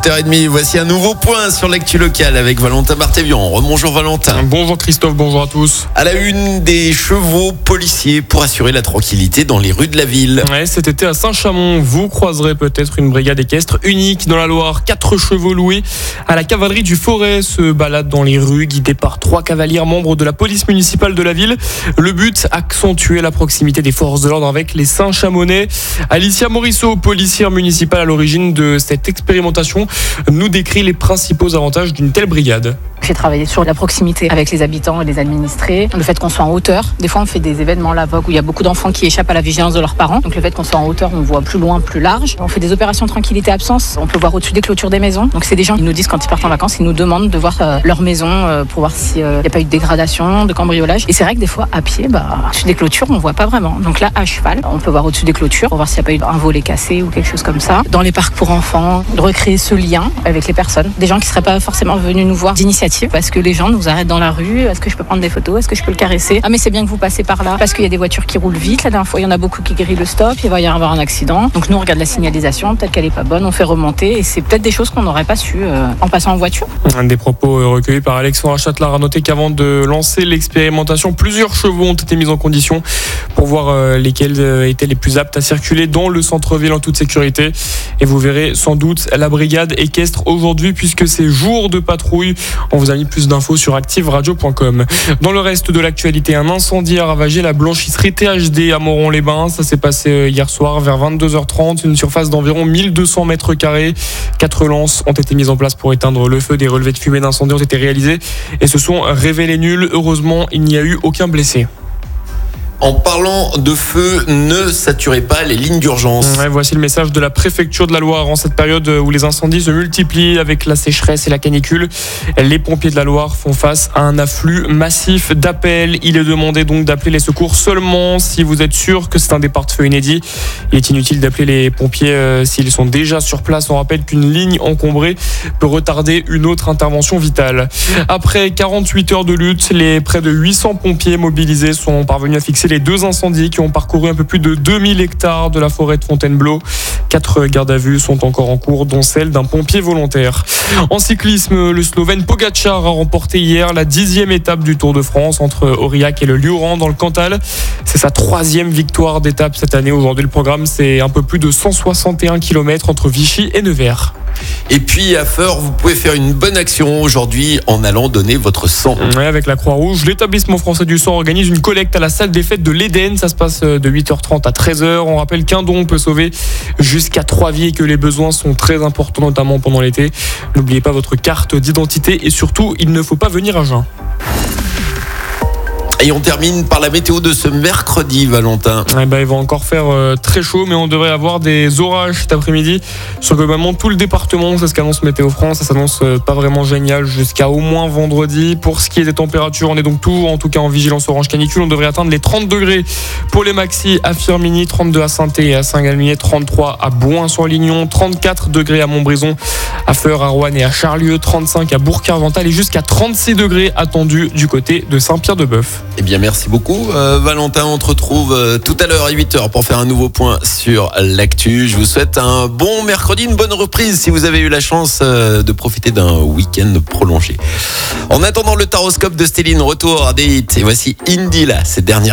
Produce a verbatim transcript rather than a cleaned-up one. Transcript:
huit heures trente, voici un nouveau point sur l'actu locale avec Valentin Martévian. Rebonjour Valentin. Bonjour Christophe, bonjour à tous. À la une, des chevaux policiers pour assurer la tranquillité dans les rues de la ville. Ouais, cet été à Saint-Chamond, vous croiserez peut-être une brigade équestre unique dans la Loire. Quatre chevaux loués à la cavalerie du Forêt se baladent dans les rues, guidés par trois cavaliers membres de la police municipale de la ville. Le but, accentuer la proximité des forces de l'ordre avec les Saint-Chamonnais. Alicia Morisseau, policière municipale à l'origine de cette expérimentation, nous décrit les principaux avantages d'une telle brigade. J'ai travaillé sur la proximité avec les habitants et les administrés. Le fait qu'on soit en hauteur. Des fois, on fait des événements là où il y a beaucoup d'enfants qui échappent à la vigilance de leurs parents. Donc le fait qu'on soit en hauteur, on voit plus loin, plus large. On fait des opérations tranquillité absence. On peut voir au-dessus des clôtures des maisons. Donc c'est des gens qui nous disent quand ils partent en vacances, ils nous demandent de voir euh, leur maison euh, pour voir s'il n'y euh, a pas eu de dégradation, de cambriolage. Et c'est vrai que des fois, à pied, bah, au-dessus des clôtures, on voit pas vraiment. Donc là, à cheval, on peut voir au-dessus des clôtures pour voir s'il n'y a pas eu un volet cassé ou quelque chose comme ça. Dans les parcs pour enfants, de recréer ce lien avec les personnes. Des gens qui seraient pas forcément venus nous voir d'initiative parce que les gens nous arrêtent dans la rue. Est-ce que je peux prendre des photos? Est-ce que je peux le caresser? Ah mais c'est bien que vous passez par là parce qu'il y a des voitures qui roulent vite. La dernière fois, il y en a beaucoup qui grillent le stop. Il va y avoir un accident. Donc nous, on regarde la signalisation. Peut-être qu'elle est pas bonne. On fait remonter et c'est peut-être des choses qu'on n'aurait pas su euh, en passant en voiture. Des propos recueillis par Alexandra Châtelard. A noter qu'avant de lancer l'expérimentation, plusieurs chevaux ont été mis en condition pour voir lesquels étaient les plus aptes à circuler dans le centre-ville en toute sécurité. Et vous verrez sans doute la brigade équestre aujourd'hui puisque c'est jour de patrouille. On vous a mis plus d'infos sur active radio point com. Dans le reste de l'actualité, un incendie a ravagé la blanchisserie T H D à Moron-les-Bains. Ça s'est passé hier soir vers vingt-deux heures trente. Une surface d'environ mille deux cents mètres carrés. Quatre lances ont été mises en place pour éteindre le feu. Des relevés de fumée d'incendie ont été réalisés et se sont révélés nuls. Heureusement, il n'y a eu aucun blessé. En parlant de feu, ne saturez pas les lignes d'urgence. Ouais, voici le message de la préfecture de la Loire en cette période où les incendies se multiplient avec la sécheresse et la canicule. Les pompiers de la Loire font face à un afflux massif d'appels. Il est demandé donc d'appeler les secours seulement si vous êtes sûr que c'est un départ de feu inédit. Il est inutile d'appeler les pompiers euh, s'ils sont déjà sur place. On rappelle qu'une ligne encombrée peut retarder une autre intervention vitale. Après quarante-huit heures de lutte, les près de huit cents pompiers mobilisés sont parvenus à fixer les deux incendies qui ont parcouru un peu plus de deux mille hectares de la forêt de Fontainebleau. Quatre gardes à vue sont encore en cours, dont celle d'un pompier volontaire. En cyclisme, le Slovène Pogačar a remporté hier la dixième étape du Tour de France entre Aurillac et le Lioran dans le Cantal. C'est sa troisième victoire d'étape cette année. Aujourd'hui, le programme, c'est un peu plus de cent soixante et un kilomètres entre Vichy et Nevers. Et puis à Feur, vous pouvez faire une bonne action aujourd'hui en allant donner votre sang. Ouais, avec la Croix-Rouge, l'établissement français du sang organise une collecte à la salle des fêtes de l'Éden. Ça se passe de huit heures trente à treize heures. On rappelle qu'un don peut sauver jusqu'à trois vies et que les besoins sont très importants, notamment pendant l'été. N'oubliez pas votre carte d'identité et surtout, il ne faut pas venir à jeun. Et on termine par la météo de ce mercredi, Valentin. Eh ben, il va encore faire euh, très chaud, mais on devrait avoir des orages cet après-midi sur globalement tout le département. C'est ce qu'annonce Météo France. Ça s'annonce euh, pas vraiment génial jusqu'à au moins vendredi. Pour ce qui est des températures, on est donc tout, en tout cas en vigilance orange canicule. On devrait atteindre les trente degrés pour les maxi à Firminy, trente-deux à Saint-Thé et à Saint-Galmier, trente-trois à Bouin-sur-Lignon, trente-quatre degrés à Montbrison, à Feur, à Roanne et à Charlieu, trente-cinq à Bourg-Carvental et jusqu'à trente-six degrés attendus du côté de Saint-Pierre-de-Bœuf. Eh bien, merci beaucoup, euh, Valentin. On te retrouve euh, tout à l'heure à huit heures pour faire un nouveau point sur l'actu. Je vous souhaite un bon mercredi, une bonne reprise si vous avez eu la chance euh, de profiter d'un week-end prolongé. En attendant le taroscope de Stéline, retour à des hits. Et voici Indila, cette dernière.